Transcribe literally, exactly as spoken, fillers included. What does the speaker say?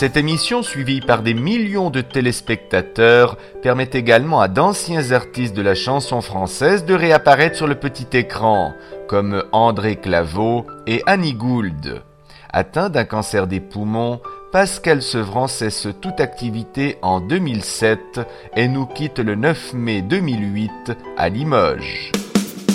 Cette émission, suivie par des millions de téléspectateurs, permet également à d'anciens artistes de la chanson française de réapparaître sur le petit écran, comme André Claveau et Annie Gould. Atteint d'un cancer des poumons, Pascal Sevran cesse toute activité en deux mille sept et nous quitte le neuf mai deux mille huit à Limoges.